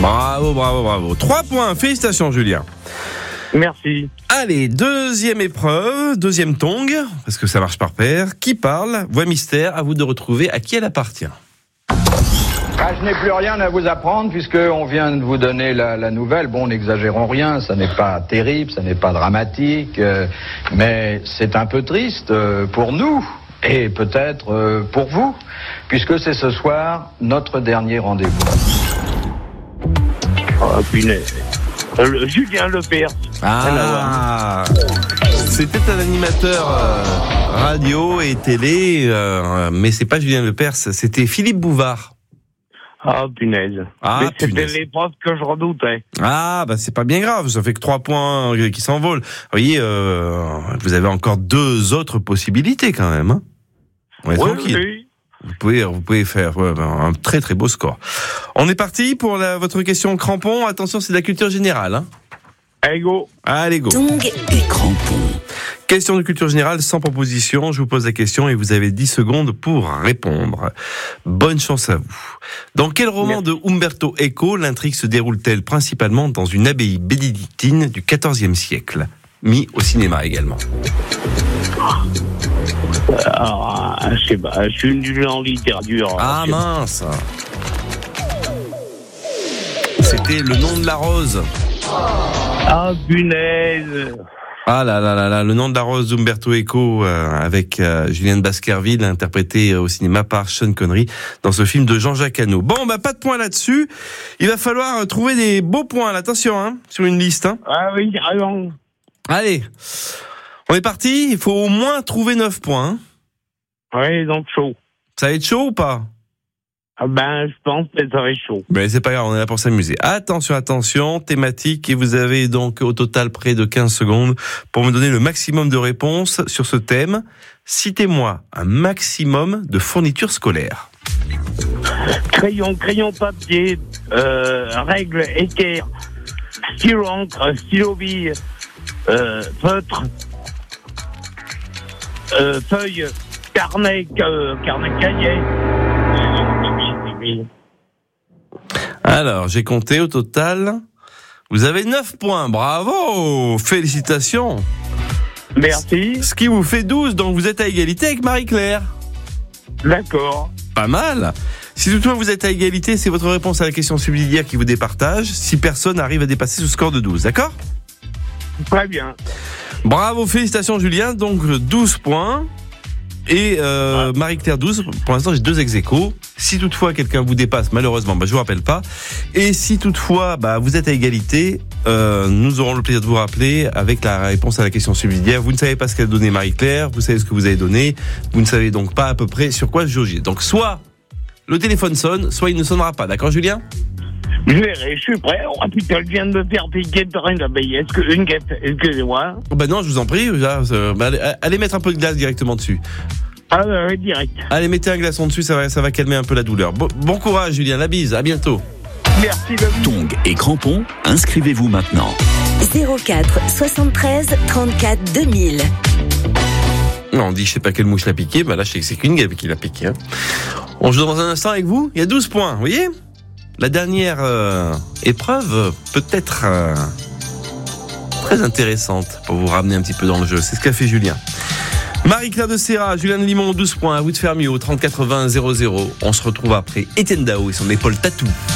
Bravo. 3 points, félicitations Julien. Merci. Allez, deuxième épreuve, deuxième tong, parce que ça marche par paire. Qui parle? Voix mystère, à vous de retrouver à qui elle appartient. Je n'ai plus rien à vous apprendre puisqu'on vient de vous donner la nouvelle. Bon, n'exagérons rien, ça n'est pas terrible, ça n'est pas dramatique, mais c'est un peu triste pour nous et peut-être pour vous, puisque c'est ce soir notre dernier rendez-vous. Oh, punaise. Julien Lepers. C'était un animateur radio et télé, mais c'est pas Julien Lepers, c'était Philippe Bouvard. Ah, punaise. Mais c'était l'épreuve que je redoutais. C'est pas bien grave, ça fait que 3 points qui s'envolent. Vous voyez, vous avez encore 2 autres possibilités quand même. Hein. On est tranquille. Oui. Vous pouvez faire un très très beau score. On est parti pour votre question crampon. Attention, c'est de la culture générale. Hein. Allez, go. Tongs et crampons. Question de culture générale sans proposition. Je vous pose la question et vous avez 10 secondes pour répondre. Bonne chance à vous. Dans quel roman de Umberto Eco l'intrigue se déroule-t-elle principalement dans une abbaye bénédictine du XIVe siècle, mis au cinéma également? Je sais pas, je suis nul en littérature. Mince. C'était Le nom de la rose. Punaise. Le nom de la rose d'Umberto Eco avec Juliane Baskerville interprétée au cinéma par Sean Connery dans ce film de Jean-Jacques Hano. Bon, pas de points là-dessus. Il va falloir trouver des beaux points. Attention, sur une liste. Hein. Ah oui, carrément. Allez, on est parti. Il faut au moins trouver 9 points. Hein. Oui, donc chaud. Ça va être chaud ou pas? Je pense que ça va être chaud. Mais c'est pas grave, on est là pour s'amuser. Attention, thématique, et vous avez donc au total près de 15 secondes pour me donner le maximum de réponses sur ce thème. Citez-moi un maximum de fournitures scolaires. Crayon, papier, règle, équerre, stylo encre, stylo bille, feutre, feuille, carnet cahier. Alors, j'ai compté au total. Vous avez 9 points. Bravo! Félicitations. Merci. Ce qui vous fait 12, donc vous êtes à égalité avec Marie-Claire. D'accord. Pas mal. Si toutefois vous êtes à égalité, c'est votre réponse à la question subsidiaire qui vous départage. Si personne arrive à dépasser ce score de 12, d'accord? Très bien. Bravo, félicitations Julien. Donc 12 points. Et Marie-Claire 12, pour l'instant j'ai 2 ex-aequo. Si toutefois quelqu'un vous dépasse, malheureusement, je vous rappelle pas. Et si toutefois vous êtes à égalité, nous aurons le plaisir de vous rappeler avec la réponse à la question subsidiaire. Vous ne savez pas ce qu'a donné Marie-Claire, vous savez ce que vous avez donné, vous ne savez donc pas à peu près sur quoi jauger. Donc soit le téléphone sonne, soit il ne sonnera pas. D'accord Julien? Je verrai, je suis prêt. Oh putain, elle vient de me faire piquer de reine d'abeille. Excusez-moi. Non, je vous en prie. Allez mettre un peu de glace directement dessus. Oui, direct. Allez, mettez un glaçon dessus, ça va calmer un peu la douleur. Bon courage Julien, la bise, à bientôt. Merci de vous. Tongs et crampons, inscrivez-vous maintenant. 04 73 34 2000. On dit je sais pas quelle mouche l'a piqué, là je sais que c'est qu'une guêpe qui l'a piqué. Hein. On joue dans un instant avec vous, il y a 12 points, vous voyez? La dernière épreuve peut être très intéressante pour vous ramener un petit peu dans le jeu. C'est ce qu'a fait Julien. Marie-Claire de Serra, Julien Limon, 12 points. À vous de faire mieux au 30 80 00. On se retrouve après Étienne Dao et son épaule tatou.